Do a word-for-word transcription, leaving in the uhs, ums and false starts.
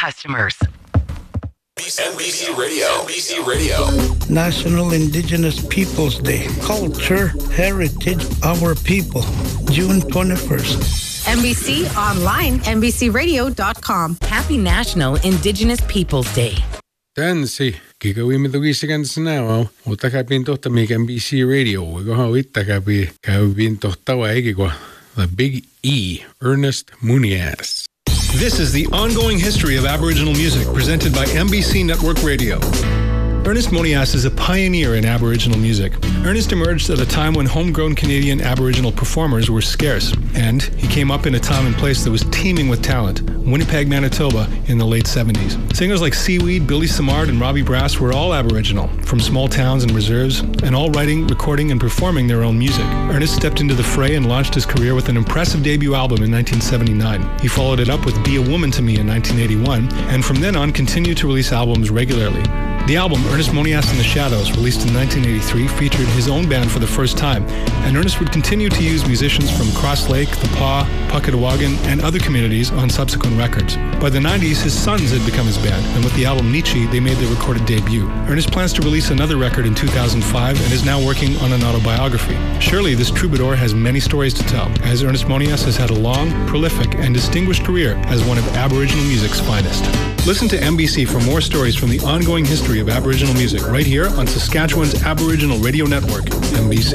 customers. N B C Radio. N B C Radio. National Indigenous Peoples Day. Culture, heritage, our people. June twenty-first. N B C online, N B C radio dot com. Happy National Indigenous Peoples Day. Tänsi, kikawimi tugisi kanssa näo, mutta käpin tohta mikä N B C Radio, kohan vitta käpi, käpin tohtawa eikiko, The Big E, Ernest Munias. This is the ongoing history of Aboriginal music presented by N B C Network Radio. Ernest Monias is a pioneer in Aboriginal music. Ernest emerged at a time when homegrown Canadian Aboriginal performers were scarce, and he came up in a time and place that was teeming with talent, Winnipeg, Manitoba, in the late seventies. Singers like Seaweed, Billy Samard, and Robbie Brass were all Aboriginal, from small towns and reserves, and all writing, recording, and performing their own music. Ernest stepped into the fray and launched his career with an impressive debut album in nineteen seventy-nine. He followed it up with Be a Woman to Me in nineteen eighty-one, and from then on continued to release albums regularly. The album, Ernest Monias and the Shadows, released in nineteen eighty-three, featured his own band for the first time, and Ernest would continue to use musicians from Cross Lake, The Paw, Puckatawagan, and other communities on subsequent records. By the nineties, his sons had become his band, and with the album Nietzsche, they made their recorded debut. Ernest plans to release another record in two thousand five and is now working on an autobiography. Surely this troubadour has many stories to tell, as Ernest Monias has had a long, prolific, and distinguished career as one of Aboriginal music's finest. Listen to N B C for more stories from the ongoing history of Aboriginal music right here on Saskatchewan's Aboriginal Radio Network, N B C.